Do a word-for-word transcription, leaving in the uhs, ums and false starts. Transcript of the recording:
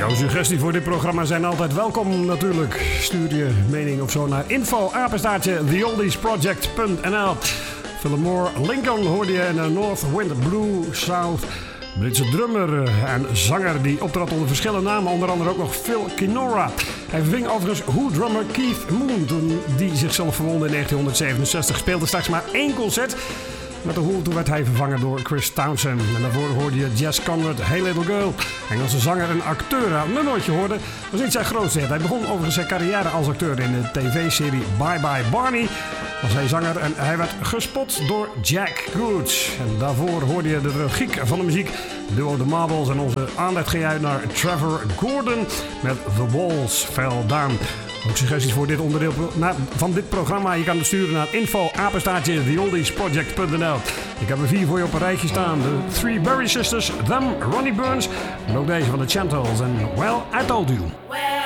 Jouw suggesties voor dit programma zijn altijd welkom natuurlijk. Stuur je mening of zo naar info apenstaartje the oldies project punt n l. Philip Moore, Lincoln hoorde je en de North Wind Blue South. Britse drummer en zanger die optrad onder verschillende namen, onder andere ook nog Phil Kinora. Hij verving overigens Who-drummer Keith Moon toen die zichzelf verwondde in negentien zevenenzestig. Speelde straks maar één concert. Met de Who toen werd hij vervangen door Chris Townsend. En daarvoor hoorde je Jess Conrad, Hey Little Girl. Engelse zanger en acteur. Nou, nog nooit gehoord. Was niet zijn grootste hit. Hij begon overigens zijn carrière als acteur in de tv-serie Bye Bye Barney. Was hij zanger en hij werd gespot door Jack Gooch. En daarvoor hoorde je de giek van de muziek. Duo The Marbles en onze aandacht ging uit naar Trevor Gordon met The Walls Fell Down. Ook suggesties voor dit onderdeel van dit programma. Je kan het sturen naar info apenstaartje the oldies project punt n l. Ik heb er vier voor je op een rijtje staan. De Three Berry Sisters, Them, Ronnie Burns. En ook deze van de Chantels en Well, I Told You.